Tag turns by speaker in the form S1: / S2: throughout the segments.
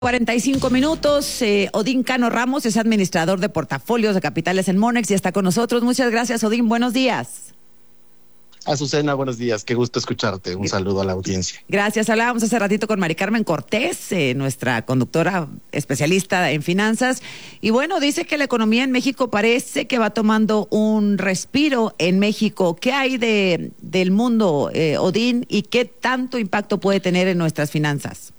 S1: 45 minutos. Odín Cano Ramos es administrador de portafolios de capitales en Monex y está con nosotros. Muchas gracias, Odín. Buenos días.
S2: Azucena, buenos días. Qué gusto escucharte. Un saludo a la audiencia.
S1: Gracias. Hablábamos hace ratito con Mari Carmen Cortés, nuestra conductora especialista en finanzas. Y bueno, dice que la economía en México parece que va tomando un respiro en México. ¿Qué hay del mundo, Odín, y qué tanto impacto puede tener en nuestras finanzas?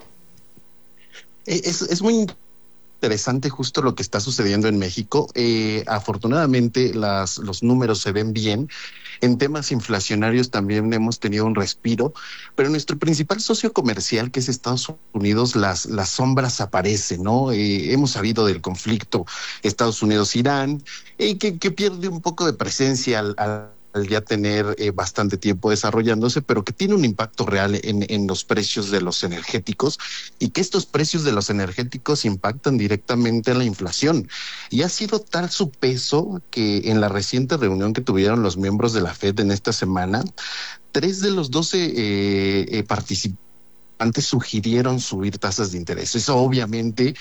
S2: Es muy interesante justo lo que está sucediendo en México. Afortunadamente los números se ven bien. En temas inflacionarios también hemos tenido un respiro, pero nuestro principal socio comercial, que es Estados Unidos, las sombras aparecen, ¿no? Hemos sabido del conflicto Estados Unidos-Irán, que pierde un poco de presencia al ya tener bastante tiempo desarrollándose, pero que tiene un impacto real en los precios de los energéticos, y que estos precios de los energéticos impactan directamente en la inflación. Y ha sido tal su peso que en la reciente reunión que tuvieron los miembros de la FED en esta semana, 3 de los 12 participantes sugirieron subir tasas de interés. Eso obviamente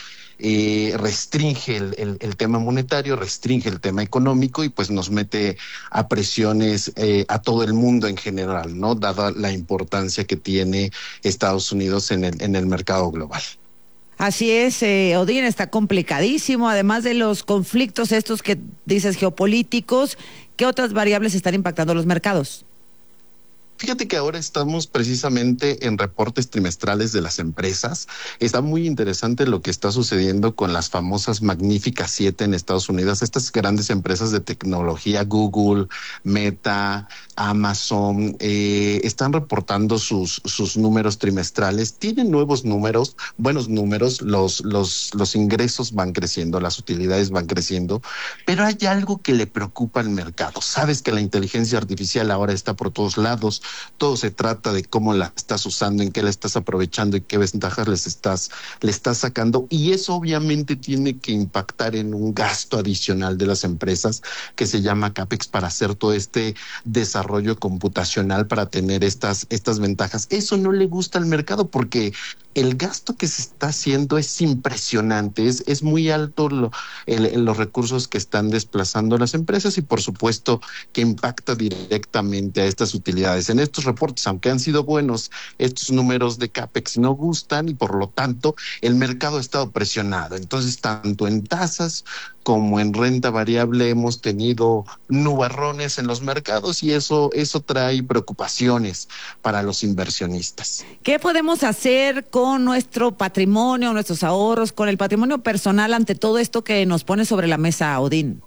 S2: restringe el tema monetario, restringe el tema económico y pues nos mete a presiones a todo el mundo en general, ¿no? Dada la importancia que tiene Estados Unidos en el mercado global.
S1: Así es, Odín, está complicadísimo. Además de los conflictos estos que dices geopolíticos, ¿qué otras variables están impactando los mercados?
S2: Fíjate que ahora estamos precisamente en reportes trimestrales de las empresas. Está muy interesante lo que está sucediendo con las famosas Magníficas 7 en Estados Unidos. Estas grandes empresas de tecnología, Google, Meta, Amazon, están reportando sus números trimestrales. Tienen nuevos números, buenos números. Los ingresos van creciendo, las utilidades van creciendo, pero hay algo que le preocupa al mercado. Sabes que la inteligencia artificial ahora está por todos lados. Todo se trata de cómo la estás usando, en qué la estás aprovechando y qué ventajas le estás sacando, y eso obviamente tiene que impactar en un gasto adicional de las empresas que se llama CAPEX para hacer todo este desarrollo computacional para tener estas ventajas. Eso no le gusta al mercado porque el gasto que se está haciendo es impresionante, es muy alto los recursos que están desplazando las empresas, y por supuesto que impacta directamente a estas utilidades. En estos reportes, aunque han sido buenos, estos números de CAPEX no gustan y por lo tanto el mercado ha estado presionado. Entonces, tanto en tasas como en renta variable hemos tenido nubarrones en los mercados, y eso trae preocupaciones para los inversionistas.
S1: ¿Qué podemos hacer con nuestro patrimonio, nuestros ahorros, con el patrimonio personal ante todo esto que nos pone sobre la mesa, Odín?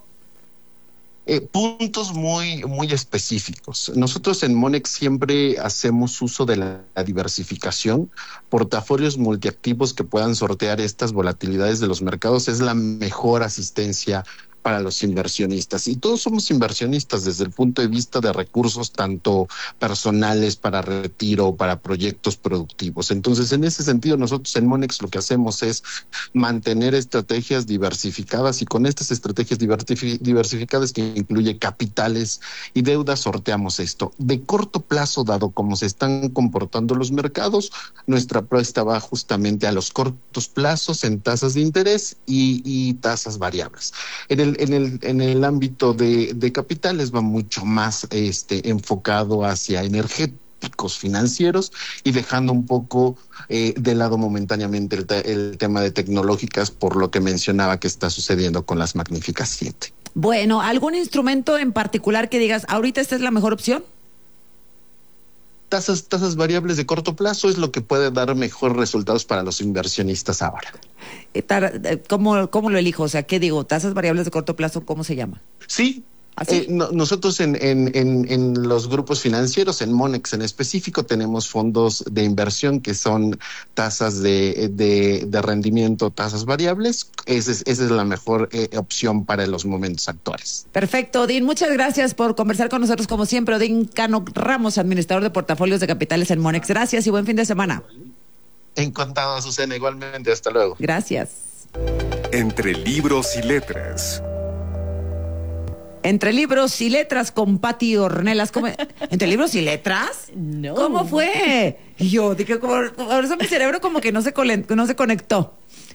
S2: Puntos muy específicos. Nosotros en Monex siempre hacemos uso de la diversificación. Portafolios multiactivos que puedan sortear estas volatilidades de los mercados es la mejor asistencia para los inversionistas. Y todos somos inversionistas desde el punto de vista de recursos, tanto personales, para retiro, para proyectos productivos. Entonces, en ese sentido, nosotros en Monex lo que hacemos es mantener estrategias diversificadas, y con estas estrategias diversificadas, que incluye capitales y deudas, sorteamos esto. De corto plazo, dado cómo se están comportando los mercados, nuestra apuesta va justamente a los cortos plazos en tasas de interés y tasas variables. En el ámbito de capitales va mucho más enfocado hacia energéticos financieros, y dejando un poco de lado momentáneamente el tema de tecnológicas, por lo que mencionaba que está sucediendo con las Magníficas 7.
S1: Bueno, ¿algún instrumento en particular que digas, ahorita esta es la mejor opción?
S2: Tasas variables de corto plazo es lo que puede dar mejores resultados para los inversionistas ahora.
S1: ¿Cómo lo elijo? O sea, ¿qué digo? ¿Tasas variables de corto plazo? ¿Cómo se llama?
S2: Sí. Nosotros en los grupos financieros, en Monex en específico, tenemos fondos de inversión que son tasas de rendimiento, tasas variables. Esa es la mejor opción para los momentos actuales.
S1: Perfecto, Odín. Muchas gracias por conversar con nosotros, como siempre. Odín Cano Ramos, administrador de portafolios de capitales en Monex. Gracias y buen fin de semana.
S2: Encantado, Azucena. Igualmente. Hasta luego.
S1: Gracias.
S3: Entre libros y letras.
S1: Entre libros y letras con Pati Ornelas. ¿Entre libros y letras?
S4: No.
S1: ¿Cómo fue? Y yo dije, por eso mi cerebro como que no se conectó.